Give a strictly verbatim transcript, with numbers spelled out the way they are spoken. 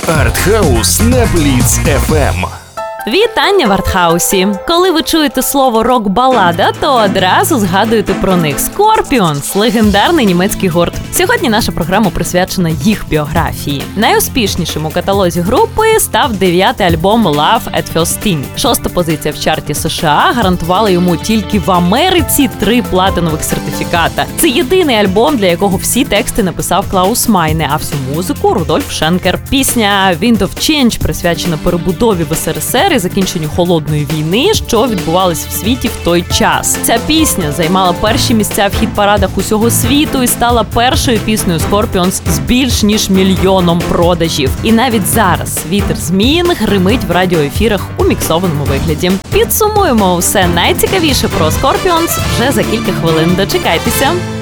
Артхаус на Бліц еф ем. Вітання в Артхаусі! Коли ви чуєте слово рок-балада, то одразу згадуєте про них. Scorpions – легендарний німецький гурт. Сьогодні наша програма присвячена їх біографії. Найуспішнішим у каталозі групи став дев'ятий альбом Love at First Sting. Шоста позиція в чарті США гарантувала йому тільки в Америці три платинових сертифіката. Це єдиний альбом, для якого всі тексти написав Клаус Майне, а всю музику – Рудольф Шенкер. Пісня Wind of Change присвячена перебудові в ес ер ес ер і закінченню холодної війни, що відбувалась в світі в той час. Ця пісня займала перші місця в хіт-парадах усього світу і стала першою піснею Scorpions з більш ніж мільйоном продажів. І навіть зараз вітер змін гримить в радіоефірах у міксованому вигляді. Підсумуємо усе найцікавіше про Scorpions вже за кілька хвилин. Дочекайтеся!